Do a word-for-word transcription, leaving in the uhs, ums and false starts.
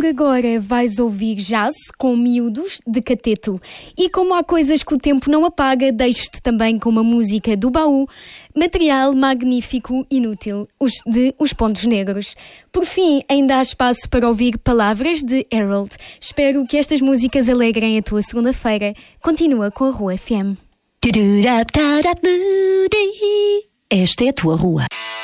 agora vais ouvir jazz com Miúdos de Cateto. E como há coisas que o tempo não apaga, deixo-te também com uma música do baú, Material Magnífico Inútil, os de Os Pontos Negros. Por fim, ainda há espaço para ouvir Palavras de Harold. Espero que estas músicas alegrem a tua segunda-feira. Continua com a Rua F M. Esta é a tua rua.